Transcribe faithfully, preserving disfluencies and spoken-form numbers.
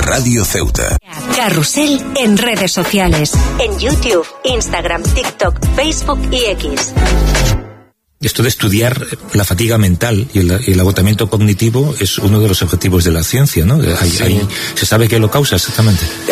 Radio Ceuta. Carrusel en redes sociales. En YouTube, Instagram, TikTok, Facebook y X. Esto de estudiar la fatiga mental y el, y el agotamiento cognitivo es uno de los objetivos de la ciencia, ¿no? Hay, sí. hay, ¿Se sabe qué lo causa exactamente?